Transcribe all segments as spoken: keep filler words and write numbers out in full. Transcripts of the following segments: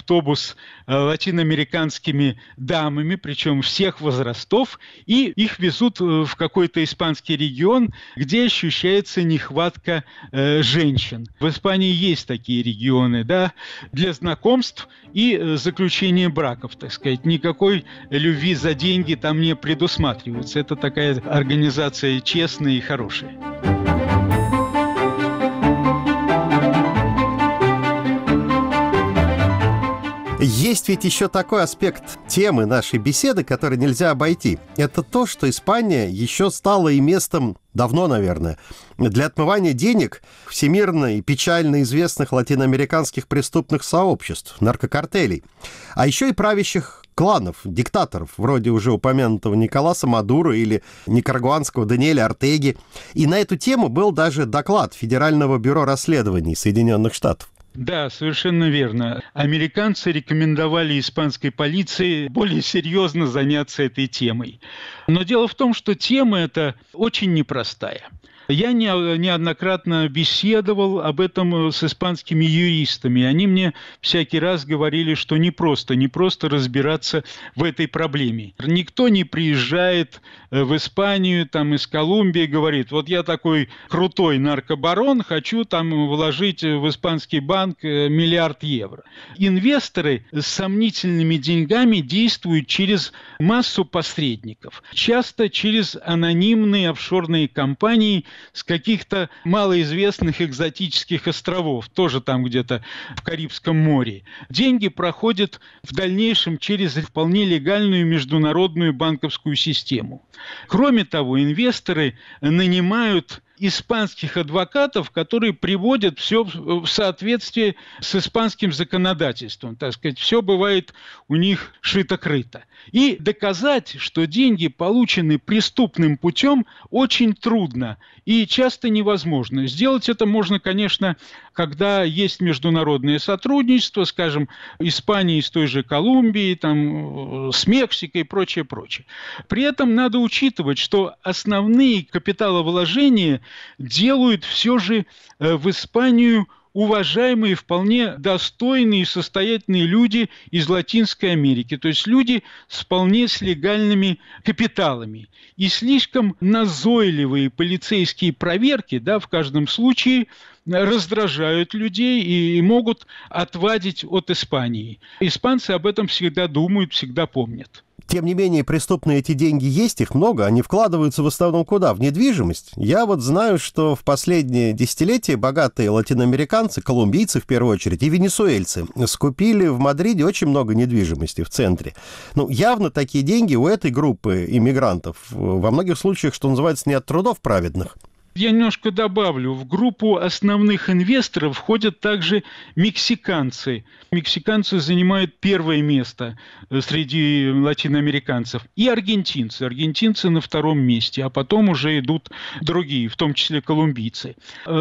автобус латиноамериканскими дамами, причем всех возрастов, и их везут в какой-то испанский регион, где ощущается нехватка э, женщин. В Испании есть такие регионы, да, для знакомств и э, заключения браков, так сказать. Никакой любви за деньги там не предусматривается. Это такая организация честная и хорошая. Есть ведь еще такой аспект темы нашей беседы, который нельзя обойти. Это то, что Испания еще стала и местом, давно, наверное, для отмывания денег всемирно и печально известных латиноамериканских преступных сообществ, наркокартелей, а еще и правящих кланов, диктаторов, вроде уже упомянутого Николаса Мадуро или никарагуанского Даниэля Ортеги. И на эту тему был даже доклад Федерального бюро расследований Соединенных Штатов. Да, совершенно верно. Американцы рекомендовали испанской полиции более серьезно заняться этой темой. Но дело в том, что тема эта очень непростая. Я неоднократно беседовал об этом с испанскими юристами. Они мне всякий раз говорили, что не просто, не просто разбираться в этой проблеме. Никто не приезжает в Испанию там, из Колумбии и говорит: вот я такой крутой наркобарон, хочу там вложить в испанский банк миллиард евро. Инвесторы с сомнительными деньгами действуют через массу посредников, часто через анонимные офшорные компании с каких-то малоизвестных экзотических островов, тоже там где-то в Карибском море. Деньги проходят в дальнейшем через вполне легальную международную банковскую систему. Кроме того, инвесторы нанимают испанских адвокатов, которые приводят все в соответствии с испанским законодательством. Так сказать, все бывает у них шито-крыто. И доказать, что деньги получены преступным путем, очень трудно и часто невозможно. Сделать это можно, конечно, когда есть международное сотрудничество, скажем, Испании с той же Колумбией, там, с Мексикой и прочее, прочее. При этом надо учитывать, что основные капиталовложения делают все же в Испанию уважаемые, вполне достойные и состоятельные люди из Латинской Америки, то есть люди с вполне с легальными капиталами. И слишком назойливые полицейские проверки, да, в каждом случае раздражают людей и могут отвадить от Испании. Испанцы об этом всегда думают, всегда помнят. Тем не менее, преступные эти деньги есть, их много, они вкладываются в основном куда? В недвижимость. Я вот знаю, что в последние десятилетия богатые латиноамериканцы, колумбийцы в первую очередь, и венесуэльцы скупили в Мадриде очень много недвижимости в центре. Ну, явно такие деньги у этой группы иммигрантов во многих случаях, что называется, не от трудов праведных. Я немножко добавлю, в группу основных инвесторов входят также мексиканцы. Мексиканцы занимают первое место среди латиноамериканцев. И аргентинцы. Аргентинцы на втором месте, а потом уже идут другие, в том числе колумбийцы.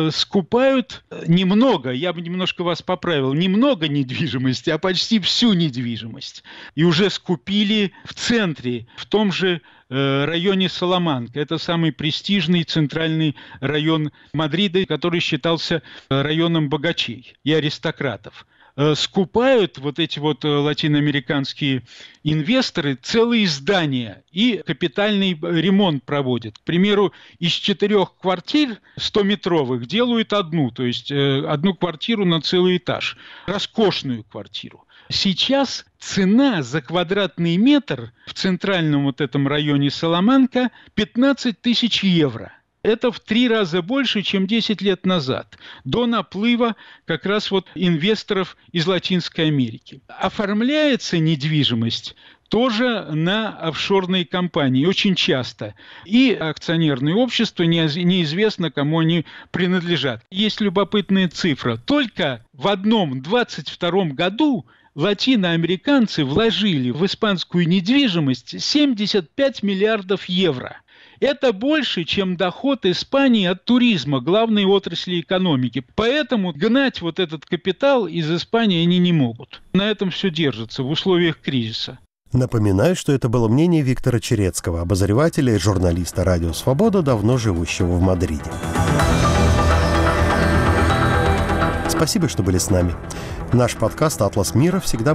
Скупают немного, я бы немножко вас поправил, немного недвижимости, а почти всю недвижимость. И уже скупили в центре, в том же районе Саламанка. Это самый престижный центральный район Мадрида, который считался районом богачей и аристократов. Скупают вот эти вот латиноамериканские инвесторы целые здания и капитальный ремонт проводят. К примеру, из четырех квартир стометровых делают одну, то есть одну квартиру на целый этаж, роскошную квартиру. Сейчас цена за квадратный метр в центральном вот этом районе Саламанка пятнадцать тысяч евро. Это в три раза больше, чем десять лет назад, до наплыва как раз вот инвесторов из Латинской Америки. Оформляется недвижимость тоже на офшорные компании, очень часто. И акционерные общества, неизвестно, кому они принадлежат. Есть любопытная цифра. Только в одном двадцать втором году латиноамериканцы вложили в испанскую недвижимость семьдесят пять миллиардов евро. Это больше, чем доход Испании от туризма, главной отрасли экономики. Поэтому гнать вот этот капитал из Испании они не могут. На этом все держится в условиях кризиса. Напоминаю, что это было мнение Виктора Черецкого, обозревателя и журналиста «Радио Свобода», давно живущего в Мадриде. Спасибо, что были с нами. Наш подкаст «Атлас мира» всегда